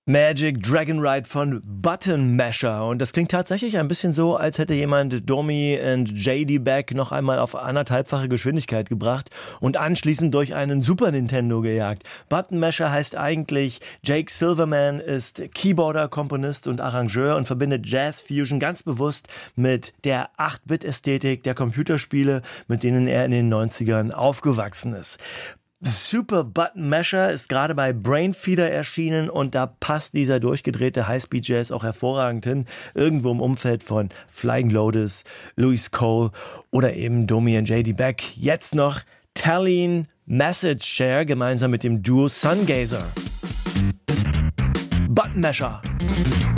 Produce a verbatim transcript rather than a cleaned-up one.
Magic Dragon Ride von Button Masher. Und das klingt tatsächlich ein bisschen so, als hätte jemand Domi und J D Beck noch einmal auf anderthalbfache Geschwindigkeit gebracht und anschließend durch einen Super Nintendo gejagt. Button Masher heißt eigentlich, Jake Silverman ist Keyboarder, Komponist und Arrangeur und verbindet Jazz Fusion ganz bewusst mit der acht-Bit-Ästhetik der Computerspiele, mit denen er in den neunzigern aufgewachsen ist. Super Button Masher ist gerade bei Brainfeeder erschienen und da passt dieser durchgedrehte Highspeed-Jazz auch hervorragend hin. Irgendwo im Umfeld von Flying Lotus, Louis Cole oder eben Domi und J D Beck. Jetzt noch Tallinn Message Share gemeinsam mit dem Duo Sungazer. Button Masher.